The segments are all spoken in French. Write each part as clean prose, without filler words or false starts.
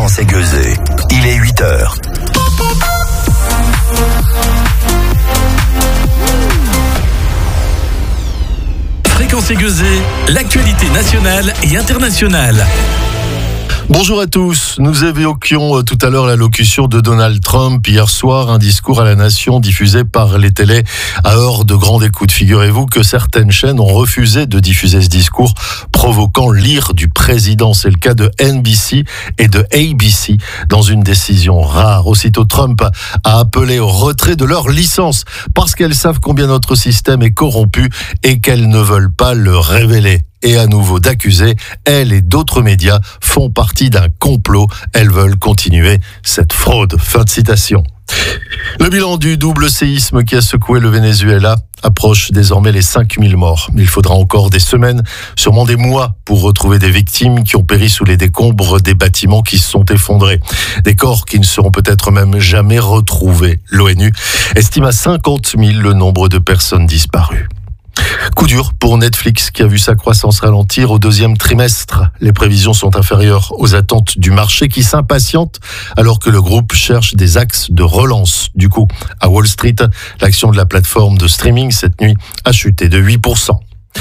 Fréquence Aiguezée. Il est 8h. Fréquence Aiguezée, l'actualité nationale et internationale. Bonjour à tous. Nous évoquions tout à l'heure l'allocution de Donald Trump hier soir, un discours à la nation diffusé par les télés à heure de grande écoute. Figurez-vous que certaines chaînes ont refusé de diffuser ce discours, provoquant l'ire du président. C'est le cas de NBC et de ABC dans une décision rare. Aussitôt, Trump a appelé au retrait de leur licence parce qu'elles savent combien notre système est corrompu et qu'elles ne veulent pas le révéler. Et à nouveau d'accuser, elle et d'autres médias font partie d'un complot. Elles veulent continuer cette fraude. Fin de citation. Le bilan du double séisme qui a secoué le Venezuela approche désormais les 5000 morts. Il faudra encore des semaines, sûrement des mois, pour retrouver des victimes qui ont péri sous les décombres des bâtiments qui se sont effondrés. Des corps qui ne seront peut-être même jamais retrouvés. L'ONU estime à 50 000 le nombre de personnes disparues. Coup dur pour Netflix qui a vu sa croissance ralentir au deuxième trimestre. Les prévisions sont inférieures aux attentes du marché qui s'impatiente alors que le groupe cherche des axes de relance. Du coup, à Wall Street, l'action de la plateforme de streaming cette nuit a chuté de 8%.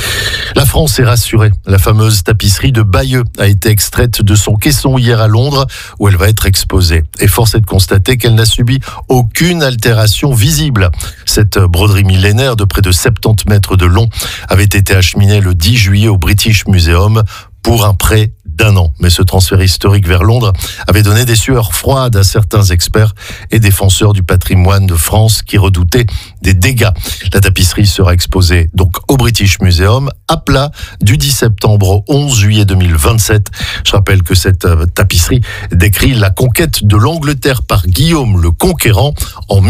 La France est rassurée. La fameuse tapisserie de Bayeux a été extraite de son caisson hier à Londres où elle va être exposée. Et force est de constater qu'elle n'a subi aucune altération visible. Cette broderie millénaire de près de 70 mètres de long avait été acheminée le 10 juillet au British Museum pour un prêt d'1 an. Mais ce transfert historique vers Londres avait donné des sueurs froides à certains experts et défenseurs du patrimoine de France qui redoutaient des dégâts. La tapisserie sera exposée donc au British Museum à plat du 10 septembre au 11 juillet 2027. Je rappelle que cette tapisserie décrit la conquête de l'Angleterre par Guillaume le Conquérant en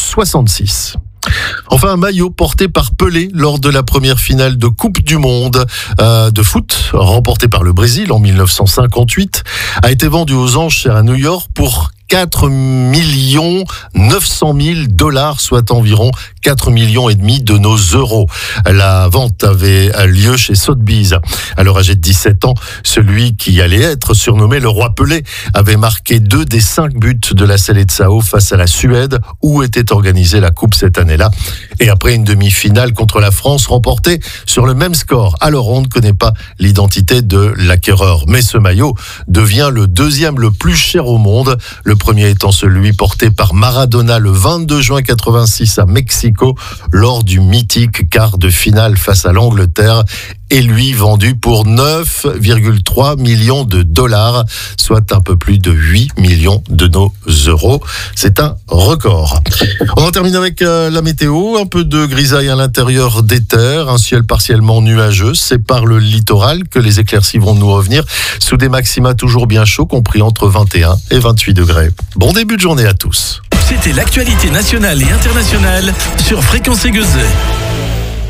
1066. Enfin, un maillot porté par Pelé lors de la première finale de Coupe du Monde de foot, remportée par le Brésil en 1958, a été vendu aux enchères à New York pour 4 900 000 $, soit environ 4 millions et demi de nos euros. La vente avait lieu chez Sotheby's. Alors âgé de 17 ans, celui qui allait être surnommé le roi Pelé avait marqué 2 des 5 buts de la Seleção face à la Suède où était organisée la coupe cette année-là. Et après une demi-finale contre la France remportée sur le même score. Alors on ne connaît pas l'identité de l'acquéreur. Mais ce maillot devient le deuxième le plus cher au monde. Le premier étant celui porté par Maradona le 22 juin 86 à Mexico lors du mythique quart de finale face à l'Angleterre et lui vendu pour 9,3 millions de $, soit un peu plus de 8 millions de nos euros. C'est un record. On en termine avec la météo. Un peu de grisaille à l'intérieur des terres, un ciel partiellement nuageux. C'est par le littoral que les éclaircies vont nous revenir sous des maxima toujours bien chauds, compris entre 21 et 28 degrés. Bon début de journée à tous. C'était l'actualité nationale et internationale sur Fréquence Aiguezée.